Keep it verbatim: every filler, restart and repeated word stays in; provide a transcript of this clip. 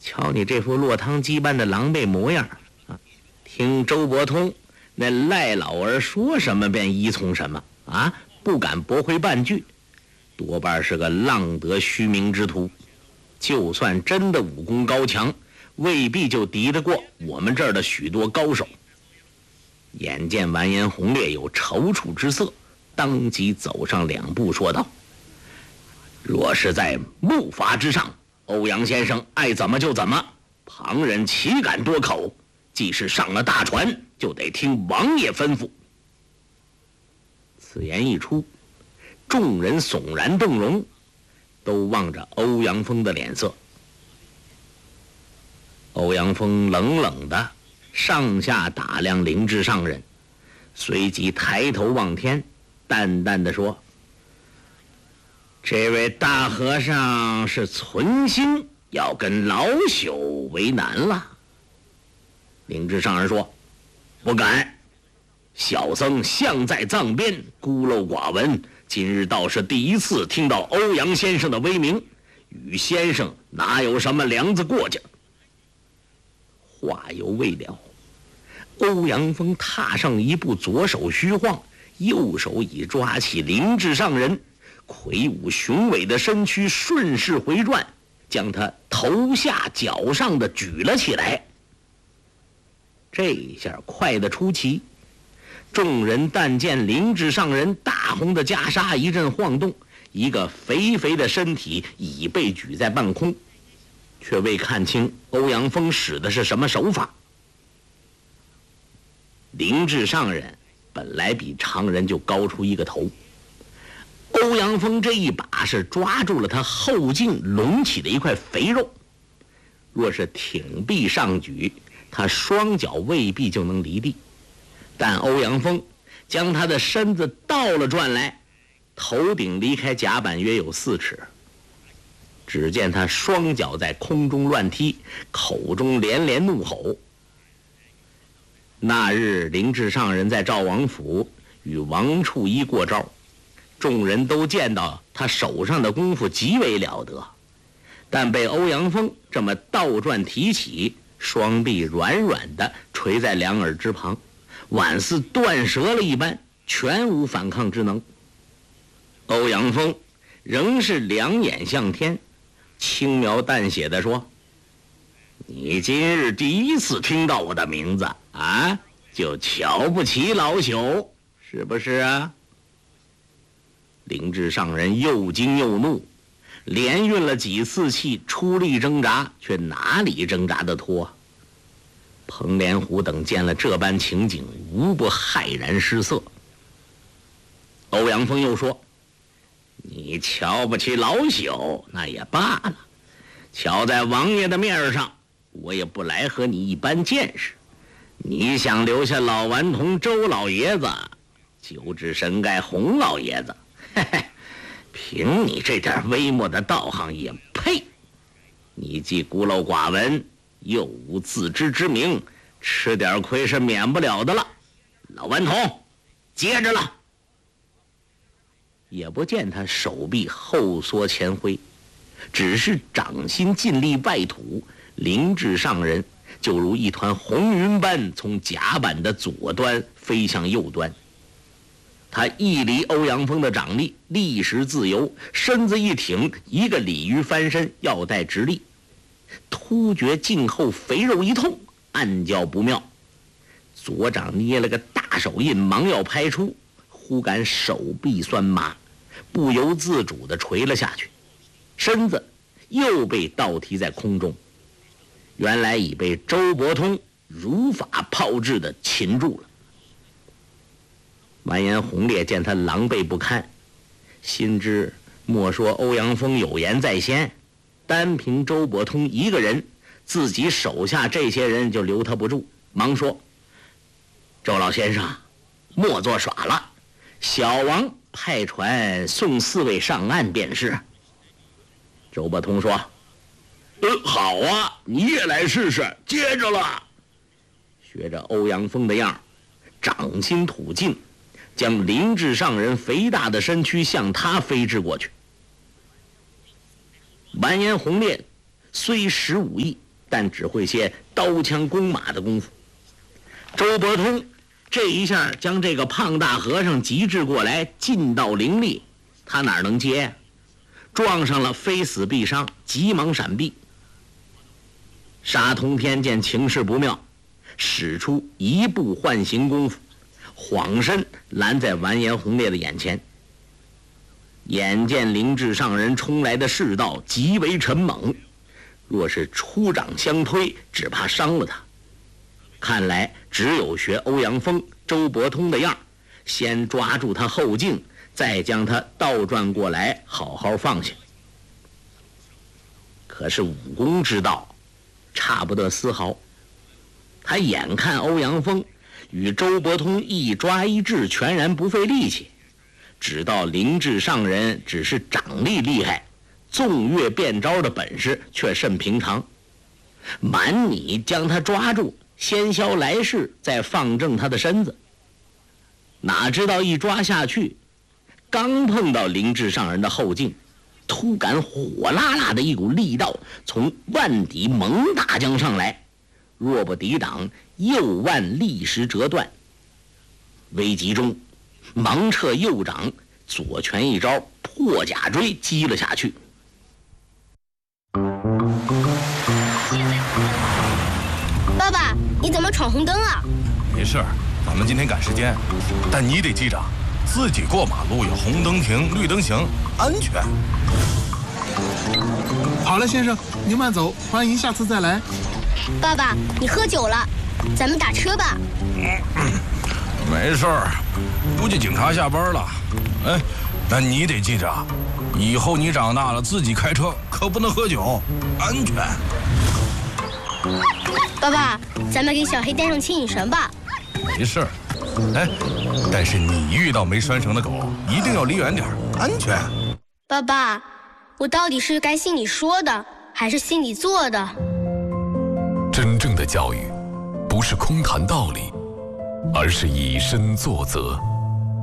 瞧你这副落汤鸡般的狼狈模样啊！听周伯通那赖老儿说什么便依从什么啊，不敢驳回半句，多半是个浪得虚名之徒。就算真的武功高强，未必就敌得过我们这儿的许多高手。眼见完颜洪烈有踌躇之色，当即走上两步说道：若是在木筏之上，欧阳先生爱怎么就怎么，旁人岂敢多口？既是上了大船，就得听王爷吩咐。此言一出，众人悚然动容，都望着欧阳锋的脸色。欧阳锋冷冷的上下打量灵智上人，随即抬头望天，淡淡的说：这位大和尚是存心要跟老朽为难了。灵智上人说：不敢，小僧向在藏边，孤陋寡闻，今日倒是第一次听到欧阳先生的威名，与先生哪有什么梁子过节。话犹未了，欧阳锋踏上一步，左手虚晃，右手已抓起灵智上人，魁梧雄伟的身躯顺势回转，将他头下脚上的举了起来。这一下快得出奇，众人但见灵智上人大红的袈裟一阵晃动，一个肥肥的身体已被举在半空，却未看清欧阳锋使的是什么手法。灵智上人本来比常人就高出一个头，欧阳锋这一把是抓住了他后颈隆起的一块肥肉，若是挺臂上举，他双脚未必就能离地，但欧阳锋将他的身子倒了转来，头顶离开甲板约有四尺。只见他双脚在空中乱踢，口中连连怒吼。那日灵智上人在赵王府与王处一过招，众人都见到他手上的功夫极为了得，但被欧阳锋这么倒转提起，双臂软软的垂在两耳之旁，宛似断舌了一般，全无反抗之能。欧阳锋仍是两眼向天，轻描淡写地说：你今日第一次听到我的名字啊，就瞧不起老朽，是不是啊？灵智上人又惊又怒，连运了几次气，出力挣扎，却哪里挣扎得脱？彭连虎等见了这般情景，无不骇然失色。欧阳锋又说：你瞧不起老朽那也罢了，瞧在王爷的面上，我也不来和你一般见识。你想留下老顽童周老爷子，九指神丐洪老爷子，嘿嘿，凭你这点微末的道行也配！你既孤陋寡闻，又无自知之明，吃点亏是免不了的了。老顽童，接着了！也不见他手臂后缩前挥，只是掌心尽力外吐，灵智上人就如一团红云般从甲板的左端飞向右端。他一离欧阳锋的掌力，立时自由，身子一挺，一个鲤鱼翻身，腰带直立，突觉颈后肥肉一痛，暗叫不妙，左掌捏了个大手印，忙要拍出，忽感手臂酸麻，不由自主地垂了下去，身子又被倒提在空中，原来已被周伯通如法炮制的擒住了。完颜洪烈见他狼狈不堪，心知莫说欧阳锋有言在先，单凭周伯通一个人，自己手下这些人就留他不住，忙说：周老先生莫作耍了，小王派船送四位上岸便是。周伯通说：呃，好啊，你也来试试，接着了。学着欧阳锋的样，掌心吐劲，将灵智上人肥大的身躯向他飞掷过去。完颜洪烈虽识武艺， 但只会些刀枪弓马的功夫。周伯通这一下将这个胖大和尚急制过来，劲道凌厉，他哪能接呀？撞上了，非死必伤，急忙闪避。沙通天见情势不妙，使出一步换形功夫，晃身拦在完颜洪烈的眼前。眼见灵智上人冲来的势道极为沉猛，若是出掌相推，只怕伤了他。看来只有学欧阳锋、周伯通的样，先抓住他后颈，再将他倒转过来，好好放下。可是武功之道差不得丝毫，他眼看欧阳锋与周伯通一抓一制，全然不费力气，只道灵智上人只是掌力厉害，纵跃变招的本事却甚平常。满你将他抓住，先消来势，再放正他的身子。哪知道一抓下去，刚碰到灵智上人的后颈，突感火辣辣的一股力道从腕底猛打将上来，若不抵挡，右腕立时折断。危急中忙撤右掌，左拳一招破甲锥击了下去。 爸爸，你怎么闯红灯啊？ 没事儿，咱们今天赶时间，但你得记着，自己过马路有红灯停，绿灯行，安全。 好了，先生，您慢走，欢迎下次再来。 爸爸，你喝酒了，咱们打车吧。 嗯，没事儿，估计警察下班了。哎，但你得记着，以后你长大了自己开车可不能喝酒，安全。 爸爸，咱们给小黑带上牵引绳吧。 没事儿，哎，但是你遇到没拴绳的狗，一定要离远点，安全。 爸爸，我到底是该信你说的，还是信你做的？ 真正的教育，不是空谈道理，而是以身作则。